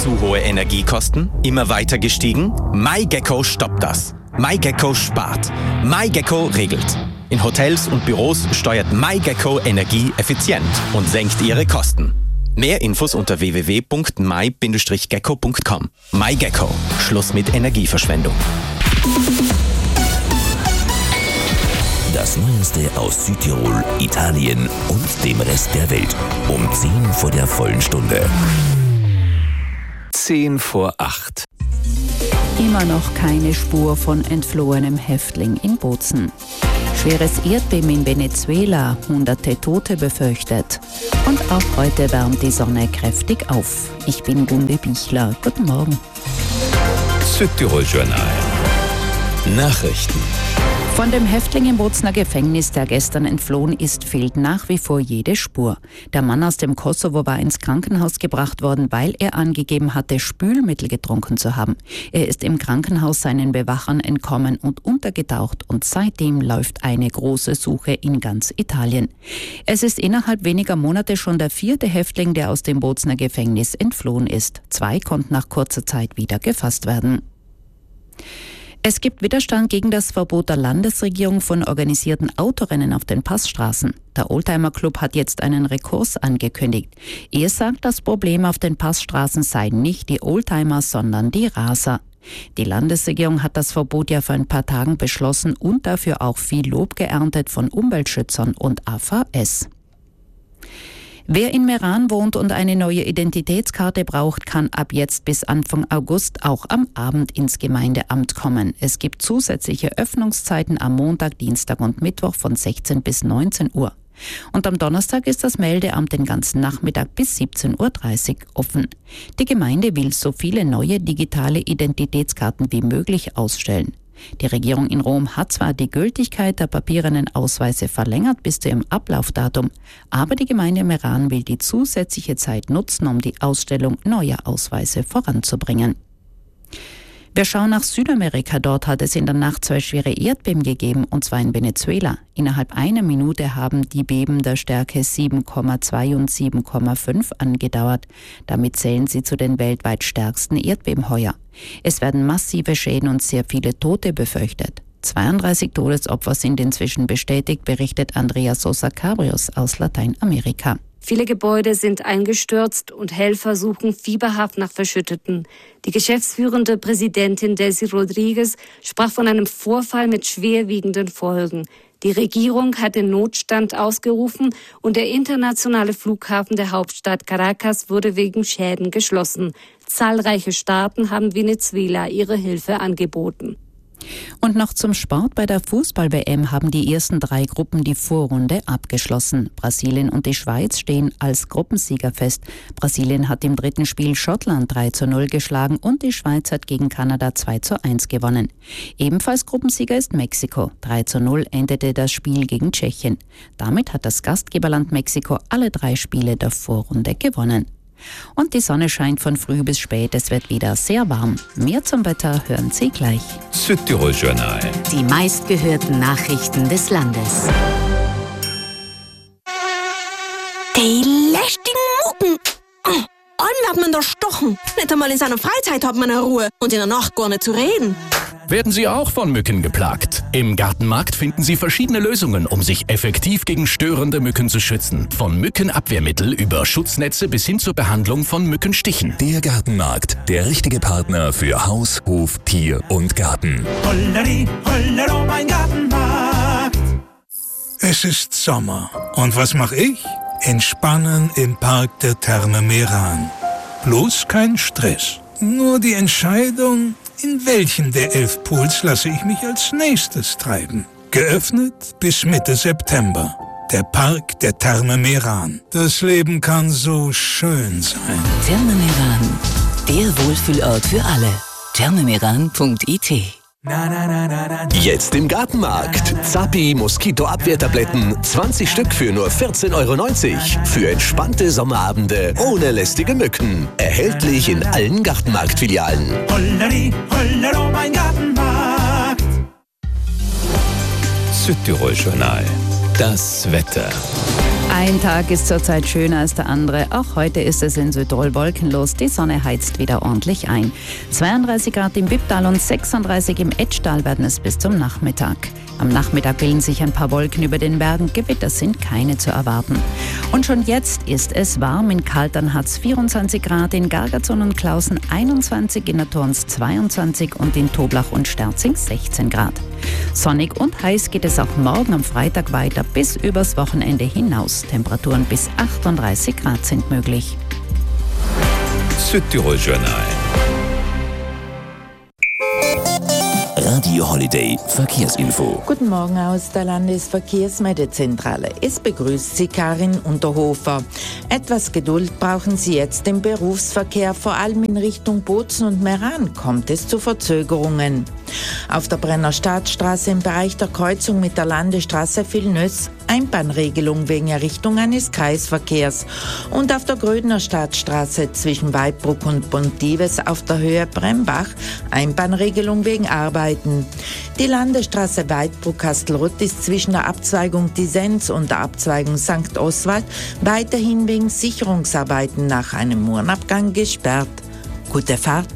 Zu hohe Energiekosten? Immer weiter gestiegen? MyGecko stoppt das. MyGecko spart. MyGecko regelt. In Hotels und Büros steuert MyGecko Energie effizient und senkt ihre Kosten. Mehr Infos unter www.my-gecko.com. MyGecko. Schluss mit Energieverschwendung. Das Neueste aus Südtirol, Italien und dem Rest der Welt. Um 10 vor der vollen Stunde. 7:10. Immer noch keine Spur von entflohenem Häftling in Bozen. Schweres Erdbeben in Venezuela, hunderte Tote befürchtet. Und auch heute wärmt die Sonne kräftig auf. Ich bin Gunde Bichler. Guten Morgen. Südtirol Journal. Nachrichten. Von dem Häftling im Bozener Gefängnis, der gestern entflohen ist, fehlt nach wie vor jede Spur. Der Mann aus dem Kosovo war ins Krankenhaus gebracht worden, weil er angegeben hatte, Spülmittel getrunken zu haben. Er ist im Krankenhaus seinen Bewachern entkommen und untergetaucht und seitdem läuft eine große Suche in ganz Italien. Es ist innerhalb weniger Monate schon der 4. Häftling, der aus dem Bozener Gefängnis entflohen ist. 2 konnten nach kurzer Zeit wieder gefasst werden. Es gibt Widerstand gegen das Verbot der Landesregierung von organisierten Autorennen auf den Passstraßen. Der Oldtimer Club hat jetzt einen Rekurs angekündigt. Er sagt, das Problem auf den Passstraßen seien nicht die Oldtimer, sondern die Raser. Die Landesregierung hat das Verbot ja vor ein paar Tagen beschlossen und dafür auch viel Lob geerntet von Umweltschützern und AVS. Wer in Meran wohnt und eine neue Identitätskarte braucht, kann ab jetzt bis Anfang August auch am Abend ins Gemeindeamt kommen. Es gibt zusätzliche Öffnungszeiten am Montag, Dienstag und Mittwoch von 16 bis 19 Uhr. Und am Donnerstag ist das Meldeamt den ganzen Nachmittag bis 17:30 Uhr offen. Die Gemeinde will so viele neue digitale Identitätskarten wie möglich ausstellen. Die Regierung in Rom hat zwar die Gültigkeit der papierenen Ausweise verlängert bis zu ihrem Ablaufdatum, aber die Gemeinde Meran will die zusätzliche Zeit nutzen, um die Ausstellung neuer Ausweise voranzubringen. Wir schauen nach Südamerika. Dort hat es in der Nacht 2 schwere Erdbeben gegeben, und zwar in Venezuela. Innerhalb einer Minute haben die Beben der Stärke 7,2 und 7,5 angedauert. Damit zählen sie zu den weltweit stärksten Erdbeben heuer. Es werden massive Schäden und sehr viele Tote befürchtet. 32 Todesopfer sind inzwischen bestätigt, berichtet Andrea Sosa Cabrios aus Lateinamerika. Viele Gebäude sind eingestürzt und Helfer suchen fieberhaft nach Verschütteten. Die geschäftsführende Präsidentin Delcy Rodriguez sprach von einem Vorfall mit schwerwiegenden Folgen. Die Regierung hat den Notstand ausgerufen und der internationale Flughafen der Hauptstadt Caracas wurde wegen Schäden geschlossen. Zahlreiche Staaten haben Venezuela ihre Hilfe angeboten. Und noch zum Sport. Bei der Fußball-WM haben die ersten 3 Gruppen die Vorrunde abgeschlossen. Brasilien und die Schweiz stehen als Gruppensieger fest. Brasilien hat im 3. Spiel Schottland 3:0 geschlagen und die Schweiz hat gegen Kanada 2:1 gewonnen. Ebenfalls Gruppensieger ist Mexiko. 3:0 endete das Spiel gegen Tschechien. Damit hat das Gastgeberland Mexiko alle 3 Spiele der Vorrunde gewonnen. Und die Sonne scheint von früh bis spät. Es wird wieder sehr warm. Mehr zum Wetter hören Sie gleich. Südtirol Journal. Die meistgehörten Nachrichten des Landes. Die lästigen Mucken. Allem hat man da stochen. Nicht einmal in seiner Freizeit hat man eine Ruhe. Und in der Nacht gar nicht zu reden. Werden Sie auch von Mücken geplagt? Im Gartenmarkt finden Sie verschiedene Lösungen, um sich effektiv gegen störende Mücken zu schützen. Von Mückenabwehrmittel über Schutznetze bis hin zur Behandlung von Mückenstichen. Der Gartenmarkt, der richtige Partner für Haus, Hof, Tier und Garten. Holleri, hollero, mein Gartenmarkt. Es ist Sommer. Und was mache ich? Entspannen im Park der Therme Meran. Bloß kein Stress. Nur die Entscheidung, in welchen der 11 Pools lasse ich mich als nächstes treiben. Geöffnet bis Mitte September. Der Park der Therme Meran. Das Leben kann so schön sein. Therme Meran, der Wohlfühlort für alle. thermemeran.it. Jetzt im Gartenmarkt. Zappi Moskitoabwehrtabletten. 20 Stück für nur 14,90 €. Für entspannte Sommerabende ohne lästige Mücken. Erhältlich in allen Gartenmarktfilialen. Holleri, hollero, mein Gartenmarkt. Südtirol Journal. Das Wetter. Ein Tag ist zurzeit schöner als der andere. Auch heute ist es in Südtirol wolkenlos. Die Sonne heizt wieder ordentlich ein. 32 Grad im Bipptal und 36 im Etschtal werden es bis zum Nachmittag. Am Nachmittag bilden sich ein paar Wolken über den Bergen. Gewitter sind keine zu erwarten. Und schon jetzt ist es warm. In Kaltern hat es 24 Grad, in Gargazon und Klausen 21, in der Turns 22 und in Toblach und Sterzing 16 Grad. Sonnig und heiß geht es auch morgen am Freitag weiter bis übers Wochenende hinaus. Temperaturen bis 38 Grad sind möglich. Südtirol Journal. Radio Holiday Verkehrsinfo. Guten Morgen aus der Landesverkehrsmeldezentrale. Es begrüßt Sie Karin Unterhofer. Etwas Geduld brauchen Sie jetzt im Berufsverkehr. Vor allem in Richtung Bozen und Meran kommt es zu Verzögerungen. Auf der Brenner Staatsstraße im Bereich der Kreuzung mit der Landesstraße Villeneuve Einbahnregelung wegen Errichtung eines Kreisverkehrs. Und auf der Grödner Staatsstraße zwischen Weidbruck und Bontives auf der Höhe Brembach Einbahnregelung wegen Arbeiten. Die Landesstraße Weidbruck-Kastelruth ist zwischen der Abzweigung Disenz und der Abzweigung St. Oswald weiterhin wegen Sicherungsarbeiten nach einem Murenabgang gesperrt. Gute Fahrt!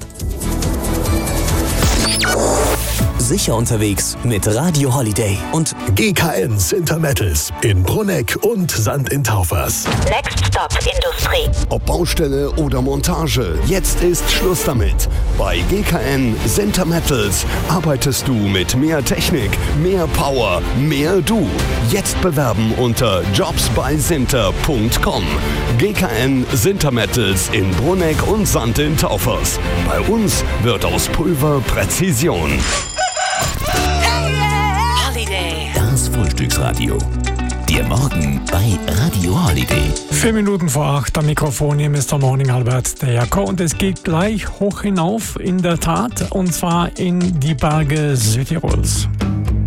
Sicher unterwegs mit Radio Holiday und GKN Sintermettels in Brunegg und Sand in Taufers. Next Stop Industrie. Ob Baustelle oder Montage, jetzt ist Schluss damit. Bei GKN Sintermettels arbeitest du mit mehr Technik, mehr Power, mehr du. Jetzt bewerben unter jobsbysinter.com. GKN Sintermettels in Brunegg und Sand in Taufers. Bei uns wird aus Pulver Präzision. Das Frühstücksradio. Der Morgen bei Radio Holiday. 4 Minuten vor 8 am Mikrofon hier Mr. Morning Albert der Jakob. Und es geht gleich hoch hinauf, in der Tat, und zwar in die Berge Südtirols.